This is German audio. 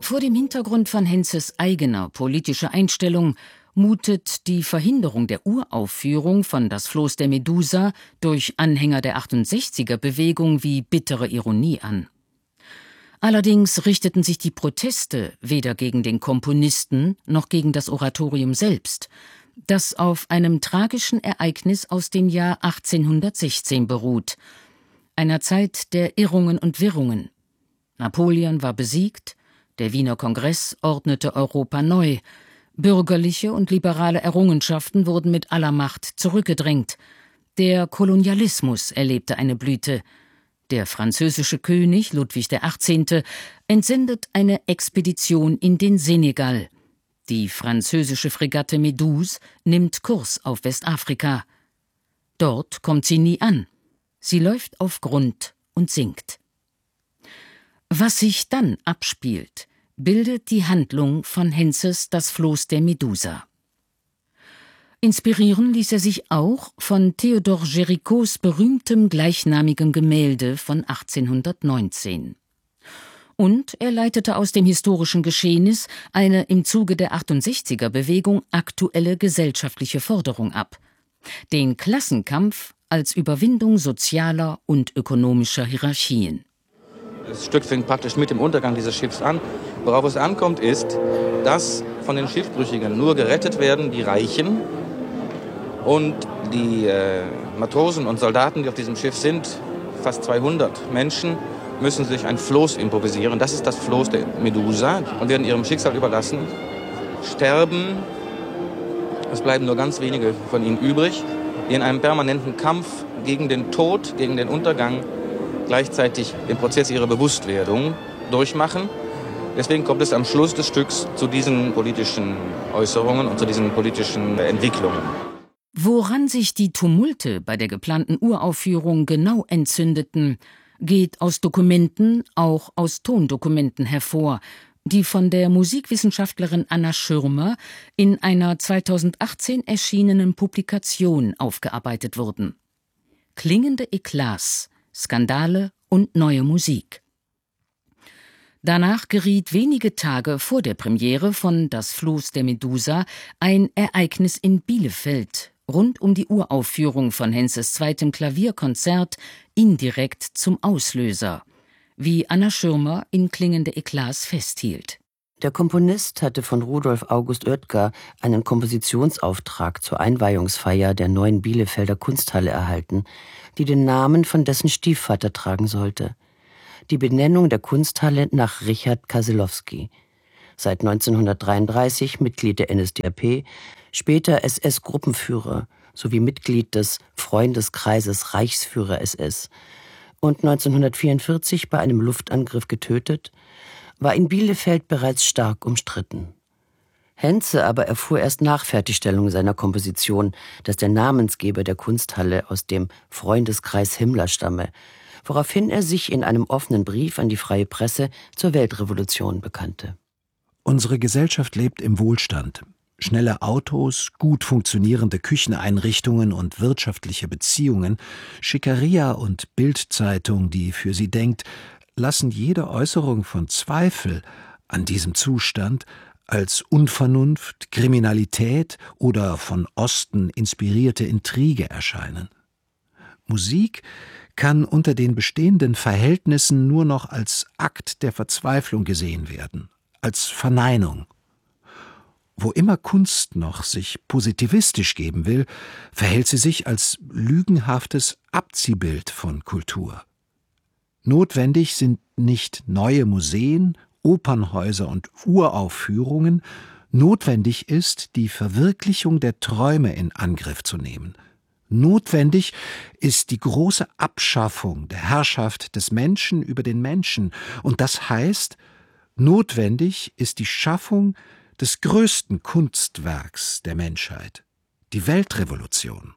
Vor dem Hintergrund von Henzes eigener politischer Einstellung mutet die Verhinderung der Uraufführung von Das Floß der Medusa durch Anhänger der 68er-Bewegung wie bittere Ironie an. Allerdings richteten sich die Proteste weder gegen den Komponisten noch gegen das Oratorium selbst, das auf einem tragischen Ereignis aus dem Jahr 1816 beruht, einer Zeit der Irrungen und Wirrungen. Napoleon war besiegt, der Wiener Kongress ordnete Europa neu, bürgerliche und liberale Errungenschaften wurden mit aller Macht zurückgedrängt, der Kolonialismus erlebte eine Blüte, der französische König Ludwig XVIII. Entsendet eine Expedition in den Senegal, die französische Fregatte Méduse nimmt Kurs auf Westafrika. Dort kommt sie nie an, sie läuft auf Grund und sinkt. Was sich dann abspielt, bildet die Handlung von Henzes Das Floß der Medusa. Inspirieren ließ er sich auch von Théodore Géricaults berühmtem gleichnamigen Gemälde von 1819. Und er leitete aus dem historischen Geschehnis eine im Zuge der 68er-Bewegung aktuelle gesellschaftliche Forderung ab: den Klassenkampf als Überwindung sozialer und ökonomischer Hierarchien. Das Stück fängt praktisch mit dem Untergang dieses Schiffs an. Worauf es ankommt, ist, dass von den Schiffbrüchigen nur gerettet werden die Reichen und die Matrosen und Soldaten, die auf diesem Schiff sind, fast 200 Menschen, müssen sich ein Floß improvisieren. Das ist das Floß der Medusa und werden ihrem Schicksal überlassen, sterben. Es bleiben nur ganz wenige von ihnen übrig, die in einem permanenten Kampf gegen den Tod, gegen den Untergang gleichzeitig den Prozess ihrer Bewusstwerdung durchmachen. Deswegen kommt es am Schluss des Stücks zu diesen politischen Äußerungen und zu diesen politischen Entwicklungen. Woran sich die Tumulte bei der geplanten Uraufführung genau entzündeten, geht aus Dokumenten, auch aus Tondokumenten hervor, die von der Musikwissenschaftlerin Anna Schirmer in einer 2018 erschienenen Publikation aufgearbeitet wurden. Klingende Eklats, Skandale und neue Musik. Danach geriet wenige Tage vor der Premiere von Das Floß der Medusa ein Ereignis in Bielefeld rund um die Uraufführung von Henzes zweitem Klavierkonzert indirekt zum Auslöser, wie Anna Schirmer in Klingende Eklats festhielt. Der Komponist hatte von Rudolf August Oetker einen Kompositionsauftrag zur Einweihungsfeier der neuen Bielefelder Kunsthalle erhalten, die den Namen von dessen Stiefvater tragen sollte. Die Benennung der Kunsthalle nach Richard Kaselowski. Seit 1933 Mitglied der NSDAP, später SS-Gruppenführer sowie Mitglied des Freundeskreises Reichsführer SS und 1944 bei einem Luftangriff getötet, war in Bielefeld bereits stark umstritten. Henze aber erfuhr erst nach Fertigstellung seiner Komposition, dass der Namensgeber der Kunsthalle aus dem Freundeskreis Himmler stamme, woraufhin er sich in einem offenen Brief an die Freie Presse zur Weltrevolution bekannte. Unsere Gesellschaft lebt im Wohlstand. Schnelle Autos, gut funktionierende Kücheneinrichtungen und wirtschaftliche Beziehungen, Schickeria und Bildzeitung, die für sie denkt, lassen jede Äußerung von Zweifel an diesem Zustand als Unvernunft, Kriminalität oder von Osten inspirierte Intrige erscheinen. Musik kann unter den bestehenden Verhältnissen nur noch als Akt der Verzweiflung gesehen werden, als Verneinung. Wo immer Kunst noch sich positivistisch geben will, verhält sie sich als lügenhaftes Abziehbild von Kultur. Notwendig sind nicht neue Museen, Opernhäuser und Uraufführungen, notwendig ist, die Verwirklichung der Träume in Angriff zu nehmen. Notwendig ist die große Abschaffung der Herrschaft des Menschen über den Menschen, und das heißt, notwendig ist die Schaffung des größten Kunstwerks der Menschheit, die Weltrevolution.